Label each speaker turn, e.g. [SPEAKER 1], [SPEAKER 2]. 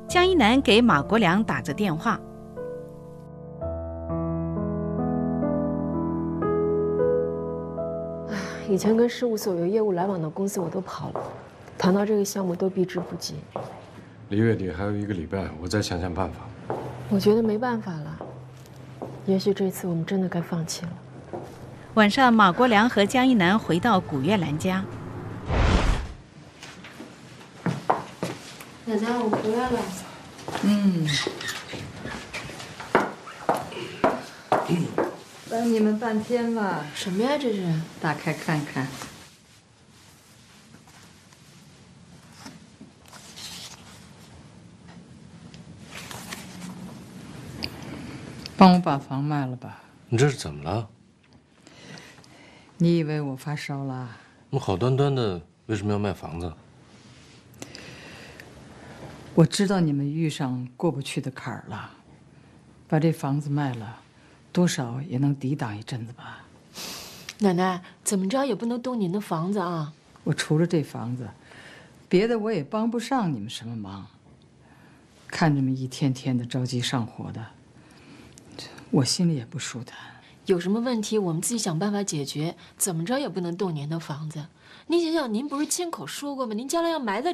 [SPEAKER 1] 江一南给马国良打着电话。
[SPEAKER 2] 以前跟事务所有业务来往的公司我都跑了，谈到这个项目都避之不及。
[SPEAKER 3] 离月底还有1个礼拜，我再想想办法。
[SPEAKER 2] 我觉得没办法了，也许这次我们真的该放弃了。
[SPEAKER 1] 晚上，马国良和江一南回到古月兰家。
[SPEAKER 2] 奶奶，我回来了。
[SPEAKER 4] 等你们半天了。
[SPEAKER 2] 什么呀？这是？
[SPEAKER 4] 打开看看。帮我把房卖了吧。
[SPEAKER 3] 你这是怎么了？
[SPEAKER 4] 你以为我发烧了？
[SPEAKER 3] 我好端端的，为什么要卖房子？
[SPEAKER 4] 我知道你们遇上过不去的坎儿了，把这房子卖了，多少也能抵挡一阵子吧。
[SPEAKER 2] 奶奶，怎么着也不能动您的房子啊！
[SPEAKER 4] 我除了这房子，别的我也帮不上你们什么忙。看你们一天天的着急上火的，我心里也不舒坦。
[SPEAKER 2] 有什么问题我们自己想办法解决，怎么着也不能动您的房子。您想想，您不是亲口说过吗？您将来要埋在